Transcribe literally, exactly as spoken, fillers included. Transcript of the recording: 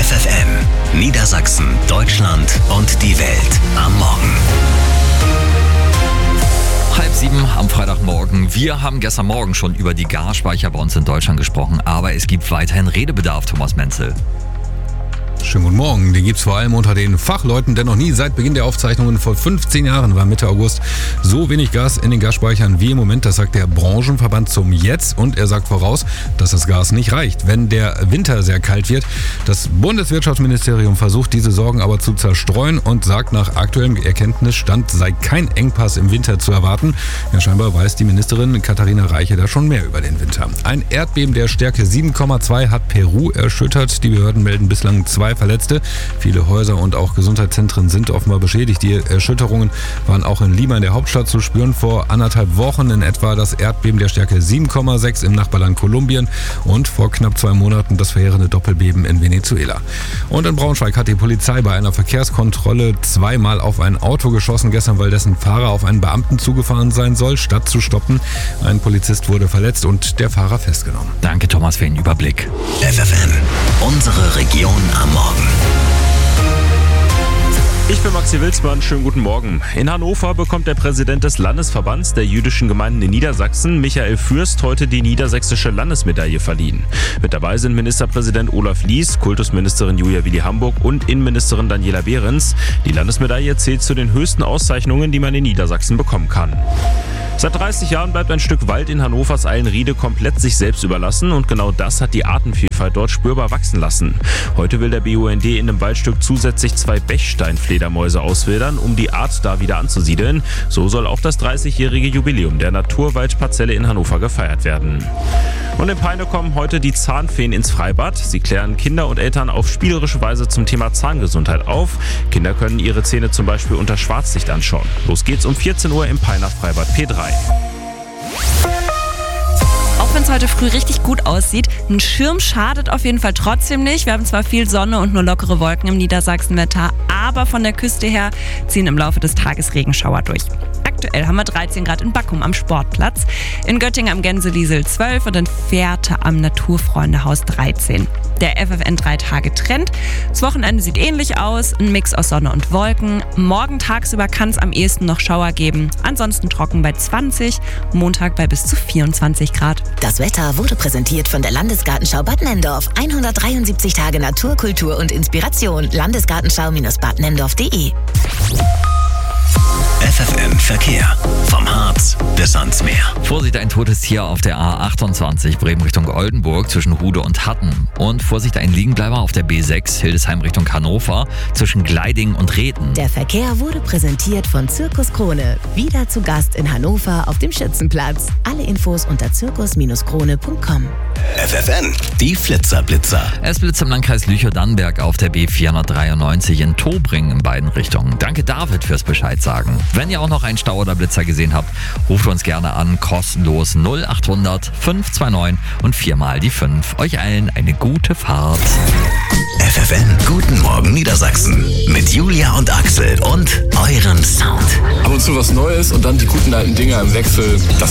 F F M, Niedersachsen, Deutschland und die Welt am Morgen. Halb sieben am Freitagmorgen. Wir haben gestern Morgen schon über die Gasspeicher bei uns in Deutschland gesprochen, aber es gibt weiterhin Redebedarf, Thomas Menzel. Schönen guten Morgen. Den gibt es vor allem unter den Fachleuten, denn noch nie seit Beginn der Aufzeichnungen vor fünfzehn Jahren war Mitte August so wenig Gas in den Gasspeichern wie im Moment. Das sagt der Branchenverband zum Jetzt und er sagt voraus, dass das Gas nicht reicht, wenn der Winter sehr kalt wird. Das Bundeswirtschaftsministerium versucht diese Sorgen aber zu zerstreuen und sagt, nach aktuellem Erkenntnisstand sei kein Engpass im Winter zu erwarten. Ja, scheinbar weiß die Ministerin Katharina Reiche da schon mehr über den Winter. Ein Erdbeben der Stärke sieben Komma zwei hat Peru erschüttert. Die Behörden melden bislang zwei Verletzte. Viele Häuser und auch Gesundheitszentren sind offenbar beschädigt. Die Erschütterungen waren auch in Lima in der Hauptstadt zu spüren. Vor anderthalb Wochen in etwa das Erdbeben der Stärke sieben Komma sechs im Nachbarland Kolumbien und vor knapp zwei Monaten das verheerende Doppelbeben in Venezuela. Und in Braunschweig hat die Polizei bei einer Verkehrskontrolle zweimal auf ein Auto geschossen gestern, weil dessen Fahrer auf einen Beamten zugefahren sein soll, statt zu stoppen. Ein Polizist wurde verletzt und der Fahrer festgenommen. Danke, Thomas, für den Überblick. F F M, unsere Region am Morgen. Ich bin Maxi Wilsmann, schönen guten Morgen. In Hannover bekommt der Präsident des Landesverbands der jüdischen Gemeinden in Niedersachsen, Michael Fürst, heute die niedersächsische Landesmedaille verliehen. Mit dabei sind Ministerpräsident Olaf Lies, Kultusministerin Julia Willi-Hamburg und Innenministerin Daniela Behrens. Die Landesmedaille zählt zu den höchsten Auszeichnungen, die man in Niedersachsen bekommen kann. Seit dreißig Jahren bleibt ein Stück Wald in Hannovers Eilenriede komplett sich selbst überlassen und genau das hat die Artenvielfalt dort spürbar wachsen lassen. Heute will der B U N D in dem Waldstück zusätzlich zwei Bechsteinfledermäuse auswildern, um die Art da wieder anzusiedeln. So soll auch das dreißigjährige Jubiläum der Naturwaldparzelle in Hannover gefeiert werden. Und in Peine kommen heute die Zahnfeen ins Freibad. Sie klären Kinder und Eltern auf spielerische Weise zum Thema Zahngesundheit auf. Kinder können ihre Zähne zum Beispiel unter Schwarzlicht anschauen. Los geht's um vierzehn Uhr im Peiner Freibad P drei. Auch wenn es heute früh richtig gut aussieht, ein Schirm schadet auf jeden Fall trotzdem nicht. Wir haben zwar viel Sonne und nur lockere Wolken im Niedersachsenwetter, aber von der Küste her ziehen im Laufe des Tages Regenschauer durch. Aktuell haben wir dreizehn Grad in Backum am Sportplatz, in Göttingen am Gänseliesel zwölf und in Fährte am Naturfreundehaus dreizehn. Der F F N drei Tage Trend. Das Wochenende sieht ähnlich aus, ein Mix aus Sonne und Wolken. Morgen tagsüber kann es am ehesten noch Schauer geben, ansonsten trocken bei zwanzig, Montag bei bis zu vierundzwanzig Grad. Das Wetter wurde präsentiert von der Landesgartenschau Bad Nenndorf. hundertdreiundsiebzig Tage Natur, Kultur und Inspiration. Landesgartenschau Bad Nenndorf punkt de. F F M Verkehr. Vom Harz bis ans Meer. Vorsicht, ein totes Tier auf der A achtundzwanzig Bremen Richtung Oldenburg zwischen Hude und Hatten. Und Vorsicht, ein Liegenbleiber auf der B sechs Hildesheim Richtung Hannover zwischen Gleiding und Reten. Der Verkehr wurde präsentiert von Zirkus Krone. Wieder zu Gast in Hannover auf dem Schützenplatz. Alle Infos unter zirkus krone punkt com. F F N, die Flitzerblitzer. Es blitzt im Landkreis Lüchow-Dannenberg auf der B vierhundertdreiundneunzig in Tobring in beiden Richtungen. Danke David fürs Bescheid sagen. Wenn ihr auch noch einen Stau oder Blitzer gesehen habt, ruft uns gerne an, kostenlos null achthundert fünf zwei neun und viermal die fünf. Euch allen eine gute Fahrt. F F N, guten Morgen Niedersachsen. Mit Julia und Axel und eurem Sound. Ab und zu was Neues und dann die guten alten Dinger im Wechsel. Das